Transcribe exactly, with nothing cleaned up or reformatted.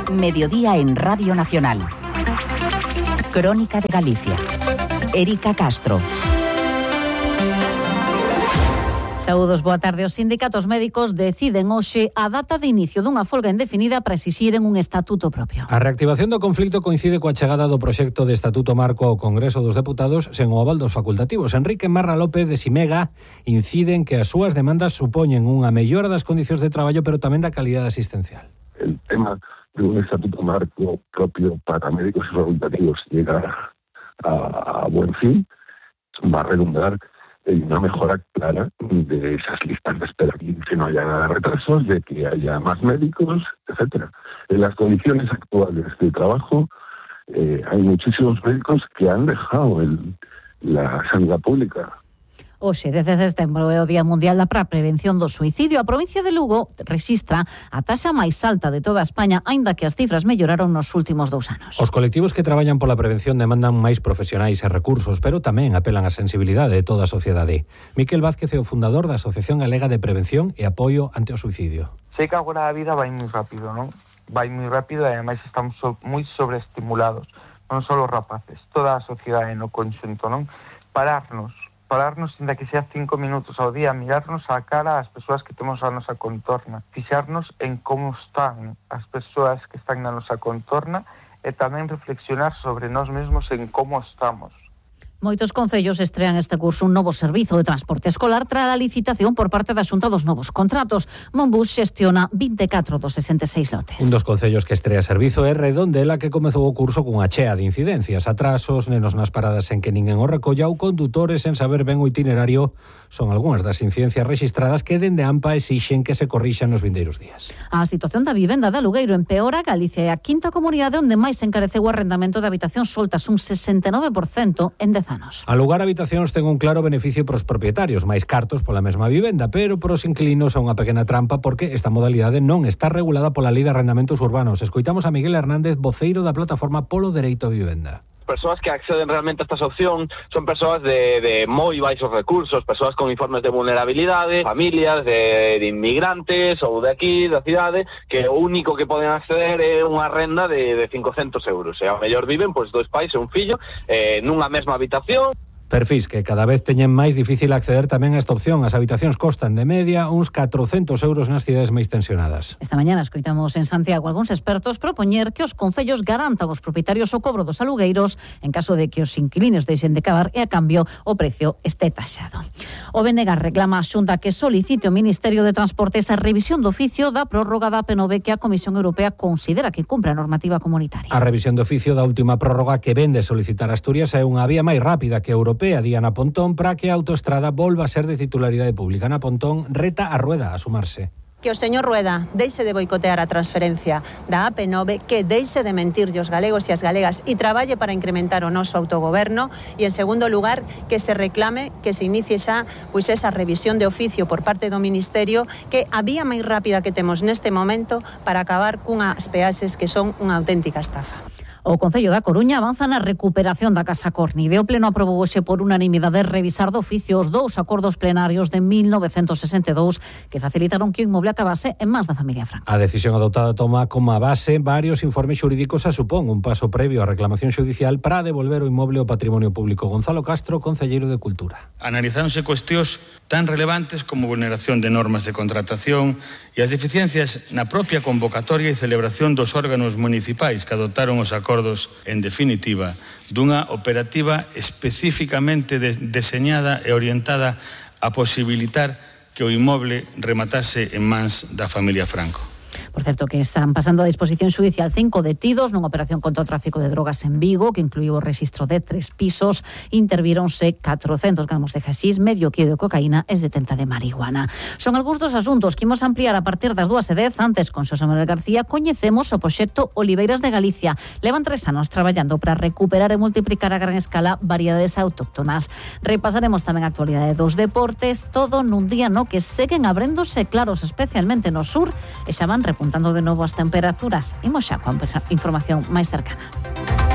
Mediodía en Radio Nacional. Crónica de Galicia. Erika Castro. Saúdos, boa tarde. Os sindicatos médicos deciden hoxe a data de inicio dunha folga indefinida para exixiren un estatuto propio. A reactivación do conflito coincide coa chegada do proxecto de estatuto marco ao Congreso dos Deputados sen o aval dos facultativos. Enrique Marra López de Simega incide en que as súas demandas supoñen unha mellora das condicións de traballo, pero tamén da calidade asistencial. El tema de un estatuto marco propio para médicos y facultativos llega a, a buen fin, va a redundar en una mejora clara de esas listas de espera, y que no haya retrasos, de que haya más médicos, etcétera. En las condiciones actuales de trabajo eh, hay muchísimos médicos que han dejado el, la sanidad pública. Hoxe, desde setembro, é o Día Mundial para a Prevención do Suicidio. A provincia de Lugo rexistra a taxa máis alta de toda España, aínda que as cifras melloraron nos últimos dous anos. Os colectivos que traballan pola prevención demandan máis profesionais e recursos, pero tamén apelan á sensibilidade de toda a sociedade. Miquel Vázquez é o fundador da Asociación Galega de Prevención e Apoio ante o Suicidio. Sei que agora a vida vai moi rápido, non? Vai moi rápido e ademais estamos so, moi sobreestimulados. Non só os rapaces, toda a sociedade no conxunto, non? Pararnos. Pararnos, ainda que sea cinco minutos ao día, mirarnos á cara ás persoas que temos a nosa contorna, fixarnos en como están as persoas que están na nosa contorna e tamén reflexionar sobre nós mesmos en como estamos. Moitos concellos estrean este curso un novo servizo de transporte escolar tras a licitación por parte da Xunta dos novos contratos. Monbus xestiona vinte e catro dos sesenta e seis lotes. Un dos concellos que estrea servizo é Redondela, que comezou o curso cunha chea de incidencias, atrasos, nenos nas paradas en que ninguén o recolla ou condutores sen saber ben o itinerario. Son algunhas das incidencias rexistradas que dende AMPA exixen que se corrixan nos vindeiros días. A situación da vivenda de alugueiro empeora. Galicia é a quinta comunidade onde máis se encareceu o arrendamento de habitacións soltas, un sesenta e nove por cento en dez anos. Alugar habitacións ten un claro beneficio para os propietarios, máis cartos pola mesma vivenda, pero para os inquilinos é unha pequena trampa porque esta modalidade non está regulada pola Lei de Arrendamentos Urbanos. Escoitamos a Miguel Hernández, voceiro da plataforma Polo Dereito a Vivenda. Persoas que acceden realmente a estas opcións son persoas de, de moi baixos recursos, persoas con informes de vulnerabilidade, familias de, de inmigrantes ou de aquí, da cidade, que o único que poden acceder é unha renda de, de cincocentos euros. E ao mellor viven pois dois pais e un fillo eh, nunha mesma habitación. Perfís que cada vez teñen máis difícil acceder tamén a esta opción. As habitacións costan de media uns catrocentos euros nas cidades máis tensionadas. Esta mañana escoitamos en Santiago algúns expertos propoñer que os concellos garantan aos propietarios o cobro dos alugueiros en caso de que os inquilinos deixen de cavar e a cambio o precio este taxado. O B N G reclama a Xunta que solicite ao Ministerio de Transportes a revisión do oficio da prórroga da P nove que a Comisión Europea considera que cumpre a normativa comunitaria. A revisión do oficio da última prórroga que vende solicitar Asturias é unha vía máis rápida que Europa Europea, Diana Pontón, para que a autoestrada volva a ser de titularidade pública. Ana Pontón reta a Rueda a sumarse. Que o señor Rueda deixe de boicotear a transferencia da A P nove, que deixe de mentirlle os galegos e as galegas e traballe para incrementar o noso autogoberno e, en segundo lugar, que se reclame que se inicie xa pois esa revisión de oficio por parte do Ministerio, que a vía máis rápida que temos neste momento para acabar cunhas peaxes que son unha auténtica estafa. O Concello da Coruña avanza na recuperación da Casa Cornide. O Pleno aprobou hoxe por unanimidade revisar do oficio os dous acordos plenarios de mil novecentos sesenta e dous que facilitaron que o inmoble acabase en mans da familia Franco. A decisión adoptada toma como a base varios informes xurídicos e supón un paso previo á reclamación xudicial para devolver o inmoble ao patrimonio público. Gonzalo Castro, concelleiro de Cultura. Analizáronse cuestións tan relevantes como vulneración de normas de contratación e as deficiencias na propia convocatoria e celebración dos órganos municipais que adoptaron os acordos, en definitiva, dunha operativa especificamente de, deseñada e orientada a posibilitar que o inmoble rematase en mans da familia Franco. Por certo, que están pasando a disposición xudicial cinco detidos nunha operación contra o tráfico de drogas en Vigo, que incluiu o rexistro de tres pisos. Intervíronse catrocentos gramos de haxís, medio quilo de cocaína e setenta de marihuana. Son algúns dos asuntos que imos ampliar a partir das dúas e dez. Antes, con Xosé Manuel García, coñecemos o proxecto Oliveiras de Galicia. Levan tres anos traballando para recuperar e multiplicar a gran escala variedades autóctonas. Repasaremos tamén a actualidade dos deportes, todo nun día no que seguen abréndose claros, especialmente no sur, e xa van repuntando de novo as temperaturas. Imos xa coa información máis cercana.